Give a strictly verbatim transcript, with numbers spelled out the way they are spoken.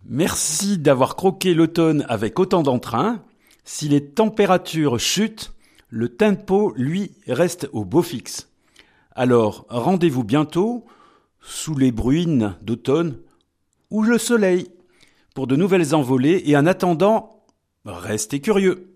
Merci d'avoir croqué l'automne avec autant d'entrain. Si les températures chutent, le tempo, lui, reste au beau fixe. Alors, rendez-vous bientôt, sous les bruines d'automne, ou le soleil, pour de nouvelles envolées, et en attendant, restez curieux.